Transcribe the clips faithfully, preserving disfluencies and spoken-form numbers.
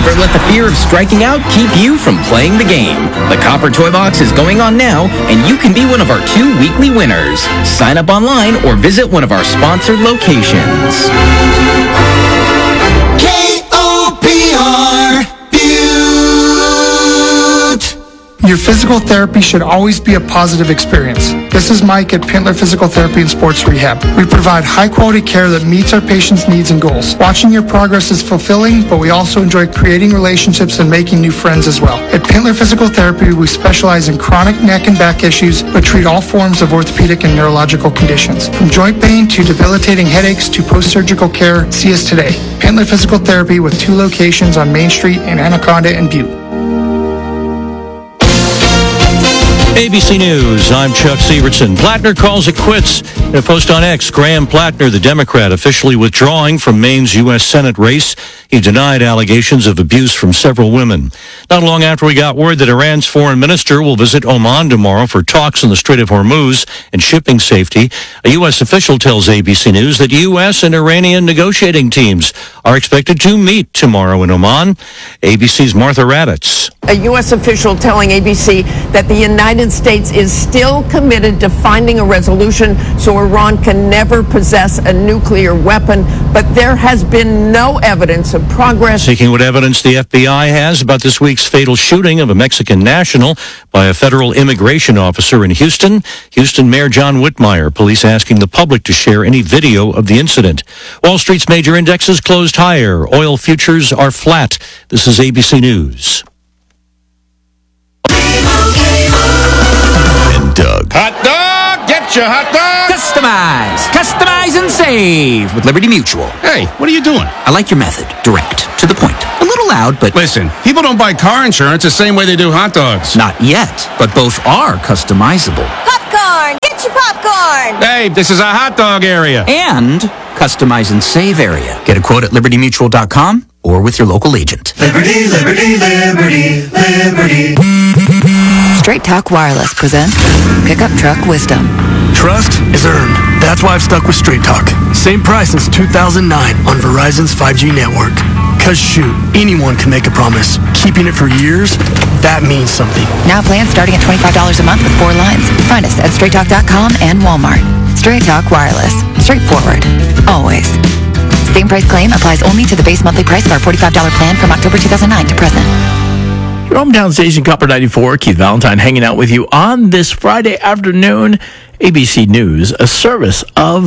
Never let the fear of striking out keep you from playing the game. The Copper Toy Box is going on now, and you can be one of our two weekly winners. Sign up online or visit one of our sponsored locations. K O P R Butte. Your physical therapy should always be a positive experience. This is Mike at Pintler Physical Therapy and Sports Rehab. We provide high-quality care that meets our patients' needs and goals. Watching your progress is fulfilling, but we also enjoy creating relationships and making new friends as well. At Pintler Physical Therapy, we specialize in chronic neck and back issues, but treat all forms of orthopedic and neurological conditions. From joint pain to debilitating headaches to post-surgical care, see us today. Pintler Physical Therapy with two locations on Main Street in Anaconda and Butte. A B C News, I'm Chuck Severson. Plattner calls it quits. In a post on X, Graham Plattner, the Democrat, officially withdrawing from Maine's U S Senate race. He denied allegations of abuse from several women. Not long after we got word that Iran's foreign minister will visit Oman tomorrow for talks in the Strait of Hormuz and shipping safety, a U S official tells A B C News that U S and Iranian negotiating teams are expected to meet tomorrow in Oman. A B C's Martha Raddatz. A U S official telling A B C that the United States is still committed to finding a resolution so Iran can never possess a nuclear weapon, but there has been no evidence of progress. Seeking what evidence the F B I has about this week's fatal shooting of a Mexican national by a federal immigration officer in Houston. Houston Mayor John Whitmire, police asking the public to share any video of the incident. Wall Street's major indexes closed higher. Oil futures are flat. This is A B C News. Doug. Hot dog! Get your hot dog! Customize! Customize and save with Liberty Mutual. Hey, what are you doing? I like your method. Direct. To the point. A little loud, but... Listen, people don't buy car insurance the same way they do hot dogs. Not yet, but both are customizable. Popcorn! Get your popcorn! Hey, this is a hot dog area. And customize and save area. Get a quote at liberty mutual dot com or with your local agent. Liberty, liberty, liberty, liberty. Straight Talk Wireless presents Pickup Truck Wisdom. Trust is earned. That's why I've stuck with Straight Talk. Same price since two thousand nine on Verizon's five G network. Cause shoot, anyone can make a promise. Keeping it for years, that means something. Now plans starting at twenty-five dollars a month with four lines. Find us at straight talk dot com and Walmart. Straight Talk Wireless. Straightforward. Always. Same price claim applies only to the base monthly price of our forty-five dollars plan from October two thousand nine to present. Your hometown station, Copper ninety-four, Keith Valentine hanging out with you on this Friday afternoon. A B C News, a service of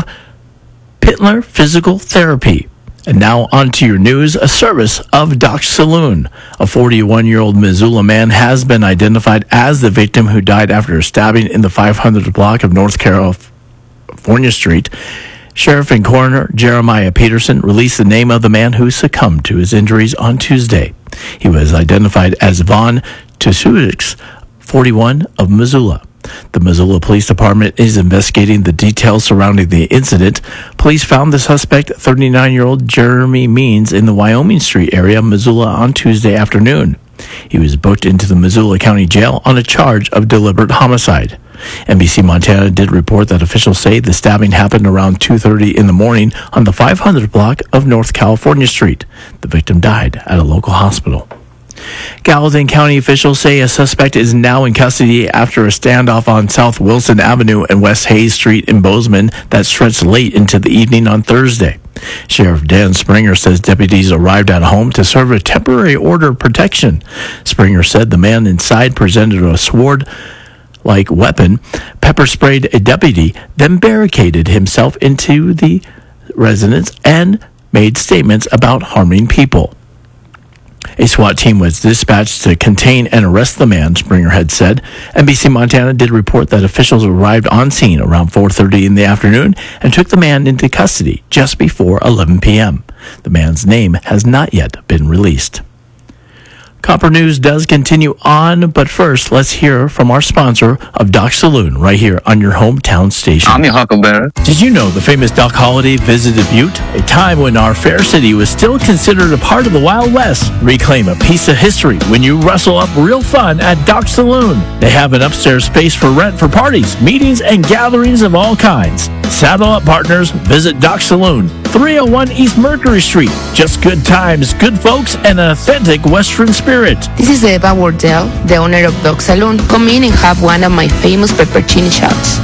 Pintler Physical Therapy. And now on to your news, a service of Doc Saloon. A forty-one-year-old Missoula man has been identified as the victim who died after a stabbing in the five hundredth block of North California Street. Sheriff and Coroner Jeremiah Peterson released the name of the man who succumbed to his injuries on Tuesday. He was identified as Vaughn Tusudix, forty-one, of Missoula. The Missoula Police Department is investigating the details surrounding the incident. Police found the suspect, thirty-nine-year-old Jeremy Means, in the Wyoming Street area of Missoula on Tuesday afternoon. He was booked into the Missoula County Jail on a charge of deliberate homicide. N B C Montana did report that officials say the stabbing happened around two thirty in the morning on the five hundredth block of North California Street. The victim died at a local hospital. Gallatin County officials say a suspect is now in custody after a standoff on South Wilson Avenue and West Hayes Street in Bozeman that stretched late into the evening on Thursday. Sheriff Dan Springer says deputies arrived at a home to serve a temporary order of protection. Springer said the man inside presented a sword-like weapon, pepper sprayed a deputy, then barricaded himself into the residence and made statements about harming people. A SWAT team was dispatched to contain and arrest the man, Springer had said. N B C Montana did report that officials arrived on scene around four thirty in the afternoon and took the man into custody just before eleven p.m. The man's name has not yet been released. Copper News does continue on, but first, let's hear from our sponsor of Doc Saloon right here on your hometown station. I'm your Huckleberry. Did you know the famous Doc Holliday visited Butte? A time when our fair city was still considered a part of the Wild West. Reclaim a piece of history when you rustle up real fun at Doc Saloon. They have an upstairs space for rent for parties, meetings, and gatherings of all kinds. Saddle up, partners. Visit Doc Saloon three oh one East Mercury Street. Just good times, good folks, and an authentic Western spirit. This is Eva Wardell, the owner of Dog Saloon. Come in and have one of my famous peppercini shots.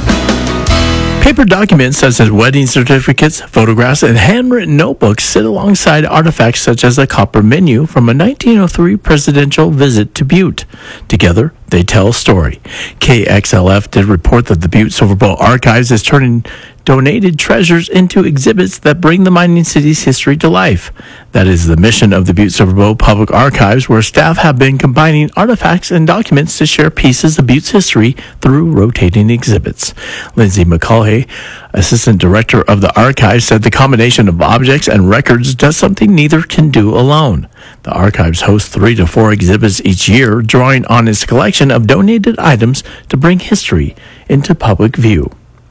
Paper documents such as wedding certificates, photographs, and handwritten notebooks sit alongside artifacts such as a copper menu from a nineteen oh three presidential visit to Butte. Together, they tell a story. K X L F did report that the Butte Silver Bowl Archives is turning donated treasures into exhibits that bring the mining city's history to life. That is the mission of the Butte Silver Bowl Public Archives, where staff have been combining artifacts and documents to share pieces of Butte's history through rotating exhibits. Lindsay McCullough, Assistant Director of the Archives, said the combination of objects and records does something neither can do alone. The Archives hosts three to four exhibits each year, drawing on its collection of donated items to bring history into public view.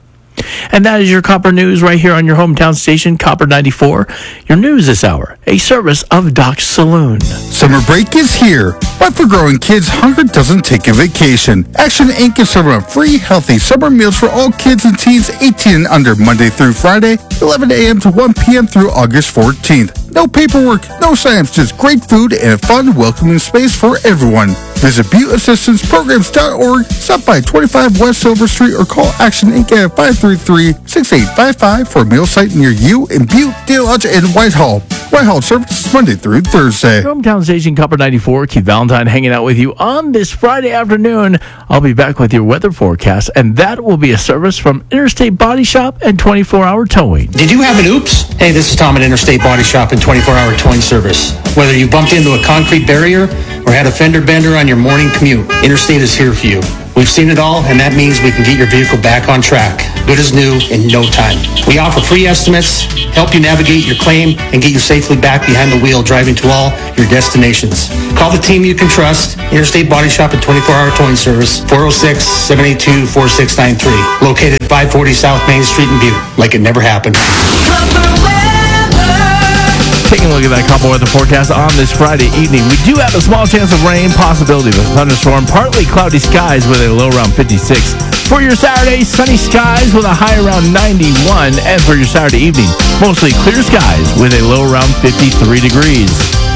And that is your Copper News right here on your hometown station, Copper ninety-four. Your news this hour, a service of Doc's Saloon. Summer break is here, but for growing kids, hunger doesn't take a vacation. Action Incorporated is serving up free, healthy summer meals for all kids and teens eighteen and under Monday through Friday, eleven a.m. to one p.m. through August fourteenth. No paperwork, no sign-ups, just great food and a fun, welcoming space for everyone. Visit butte assistance programs dot org, stop by twenty-five West Silver Street, or call Action Incorporated at five three three, six eight five five for a meal site near you in Butte, Dale Lodge, and Whitehall. Whitehall services Monday through Thursday. Hometown station Copper ninety-four, Keith Valentine hanging out with you on this Friday afternoon. I'll be back with your weather forecast, and that will be a service from Interstate Body Shop and twenty-four hour Towing. Did you have an oops? Hey, this is Tom at Interstate Body Shop and twenty-four hour Towing Service. Whether you bumped into a concrete barrier or had a fender bender on your morning commute, Interstate is here for you. We've seen it all, and that means we can get your vehicle back on track, good as new, in no time. We offer free estimates, help you navigate your claim, and get you safely back behind the wheel driving to all your destinations. Call the team you can trust, Interstate Body Shop and twenty-four hour Towing Service, four oh six, seven eight two, four six nine three, located at five forty South Main Street in Butte, like it never happened. Taking a look at that Copper weather forecast on this Friday evening. We do have a small chance of rain, possibility of a thunderstorm, partly cloudy skies with a low around fifty-six. For your Saturday, sunny skies with a high around ninety-one. And for your Saturday evening, mostly clear skies with a low around fifty-three degrees.